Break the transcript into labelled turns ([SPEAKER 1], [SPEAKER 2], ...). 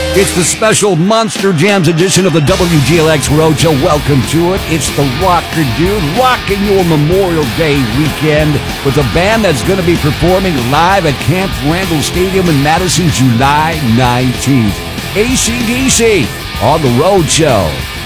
[SPEAKER 1] It's the special Monster Jams edition of the WGLX Roadshow. Welcome to it. It's the Rocker Dude rocking your Memorial Day weekend with a band that's going to be performing live at Camp Randall Stadium in Madison, July 19th. AC/DC on the Roadshow.